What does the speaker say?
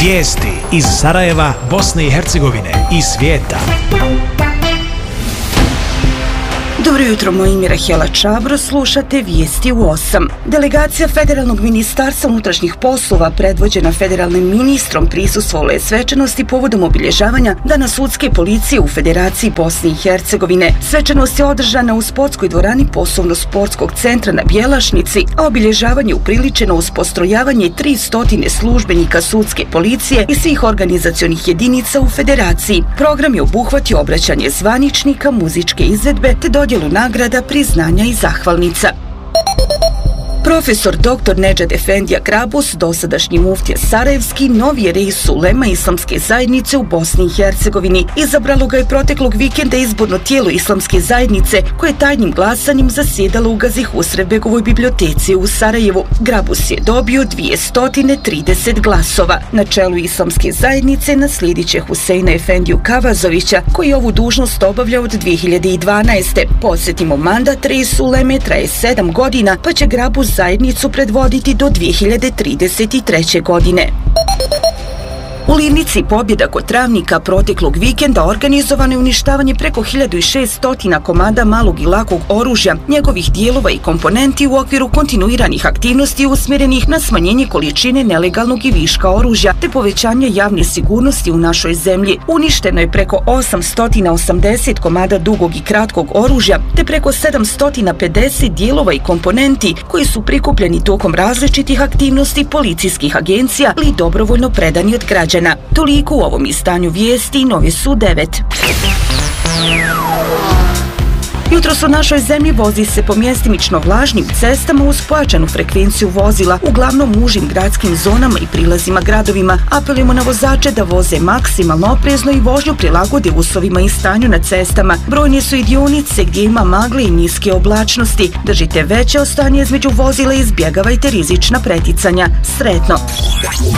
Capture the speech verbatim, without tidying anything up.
Vijesti iz Sarajeva, Bosne i Hercegovine i svijeta. Dobro jutro, moje ime je Rahela Čabro, slušate Vijesti u osam. Delegacija Federalnog ministarstva unutrašnjih poslova, predvođena federalnim ministrom, prisustvovala je svečanosti povodom obilježavanja Dana sudske policije u Federaciji Bosne i Hercegovine. Svečanost je održana u sportskoj dvorani poslovno-sportskog centra na Bjelašnici, a obilježavanje upriličeno uz postrojavanje tri stotine službenika sudske policije i svih organizacionih jedinica u Federaciji. Program je obuhvatio obraćanje zvaničnika, muzičke izvedbe te dodjelu nagrada, priznanja i zahvalnica. Profesor doktor Nedžad Efendija Grabus, dosadašnji muftija Sarajevski, novi je reis ulema Islamske zajednice u Bosni i Hercegovini. Izabralo ga je proteklog vikenda izborno tijelo Islamske zajednice, koje je tajnim glasanjem zasjedalo u Gazi Husrevbegovoj biblioteci u Sarajevu. Grabus je dobio dvjesto trideset glasova. Na čelu Islamske zajednice naslijedit će Huseina Efendiju Kavazovića, koji je ovu dužnost obavlja od dvije hiljade dvanaeste. Podsjetimo, mandat reis uleme traje sedam godina, pa će Grabus zajednicu predvoditi do dvije hiljade trideset treće. godine. U Livnici pobjeda kod Travnika proteklog vikenda organizovano je uništavanje preko hiljadu šesto komada malog i lakog oružja, njegovih dijelova i komponenti u okviru kontinuiranih aktivnosti usmjerenih na smanjenje količine nelegalnog i viška oružja te povećanje javne sigurnosti u našoj zemlji. Uništeno je preko osamsto osamdeset komada dugog i kratkog oružja te preko sedamsto pedeset dijelova i komponenti koji su prikupljeni tokom različitih aktivnosti policijskih agencija ili dobrovoljno predani od građana. Toliko u ovom izdanju vijesti, nove su devet. Jutros u našoj zemlji vozi se po mjestimično vlažnim cestama uz pojačanu frekvenciju vozila, uglavnom u užim gradskim zonama i prilazima gradovima. Apelujemo na vozače da voze maksimalno oprezno i vožnju prilagode uslovima i stanju na cestama. Brojne su i dionice gdje ima magle i niske oblačnosti. Držite veće odstanje između vozila i izbjegavajte rizična preticanja. Sretno!